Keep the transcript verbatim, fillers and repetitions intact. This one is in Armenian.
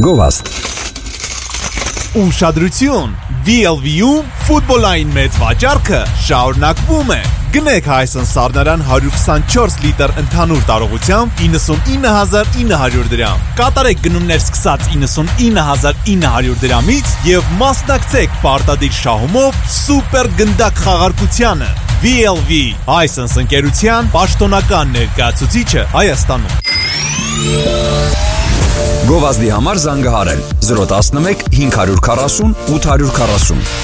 Գովաստ Ուշադրություն, վի ել վի-ում ֆուտբոլային մեծ վաճառքը շարունակվում է։ Գնեք Հայսեն Սառնարան հարյուր քսանչորս լիտր ընդհանուր տարողությամբ իննսունինը հազար ինը հարյուր դրամ։ Կատարեք գնումներ սկսած իննսունինը հազար ինը հարյուր դրամից եւ մասնակցեք պարտադիր շահումով սուպեր գնդակ խաղարկությանը։ վի ել վի Հայսեն ընկերության պաշտոնական ներկայացուցիչը Հայաստանում։ Գովազդի համար զանգահարել զրո տասնմեկ հինգ հարյուր քառասուն ութ հարյուր քառասուն